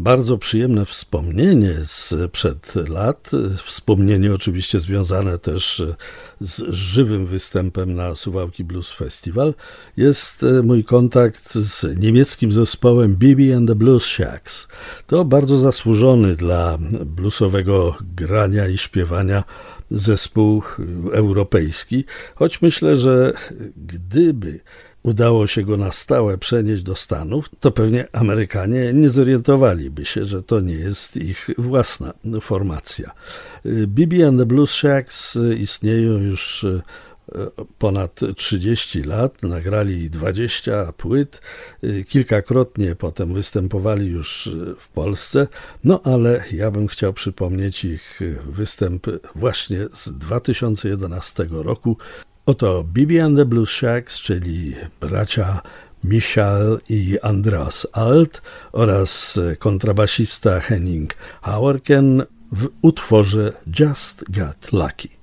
bardzo przyjemne wspomnienie sprzed lat. Wspomnienie oczywiście związane też z żywym występem na Suwałki Blues Festival. Jest mój kontakt z niemieckim zespołem Bibi and the Blues Shacks. To bardzo zasłużony dla bluesowego grania i śpiewania zespół europejski, choć myślę, że gdyby udało się go na stałe przenieść do Stanów, to pewnie Amerykanie nie zorientowaliby się, że to nie jest ich własna formacja. Bibi and the Blues Shacks istnieją już ponad 30 lat, nagrali 20 płyt, kilkakrotnie potem występowali już w Polsce, no ale ja bym chciał przypomnieć ich występ właśnie z 2011 roku. Oto Bibi and the Blues Shacks, czyli bracia Michael i Andreas Alt oraz kontrabasista Henning Hauerken w utworze Just Got Lucky.